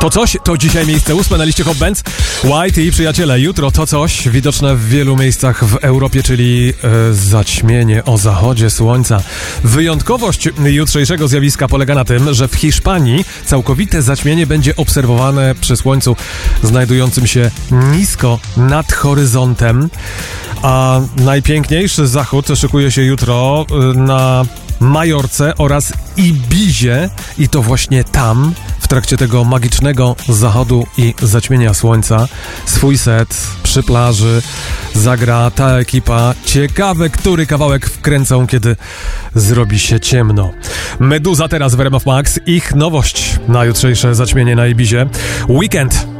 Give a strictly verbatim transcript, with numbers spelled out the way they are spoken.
To coś, to dzisiaj miejsce ósme na liście Hot Bands. White i przyjaciele. Jutro to coś widoczne w wielu miejscach w Europie, czyli e, zaćmienie o zachodzie słońca. Wyjątkowość jutrzejszego zjawiska polega na tym, że w Hiszpanii całkowite zaćmienie będzie obserwowane przy słońcu znajdującym się nisko nad horyzontem. A najpiękniejszy zachód szykuje się jutro na Majorce oraz Ibizie i to właśnie tam, w trakcie tego magicznego zachodu i zaćmienia słońca, swój set przy plaży zagra ta ekipa. Ciekawe, który kawałek wkręcą, kiedy zrobi się ciemno. Meduza teraz w R M F Max. Ich nowość na jutrzejsze zaćmienie na Ibizie. Weekend.